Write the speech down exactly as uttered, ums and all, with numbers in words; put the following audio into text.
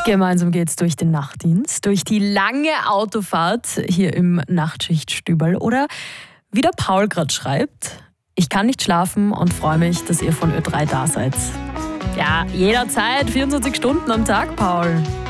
Gemeinsam geht's durch den Nachtdienst, durch die lange Autofahrt hier im Nachtschichtstübel. Oder wie der Paul gerade schreibt, ich kann nicht schlafen und freue mich, dass ihr von Ö drei da seid. Ja, jederzeit, vierundzwanzig Stunden am Tag, Paul.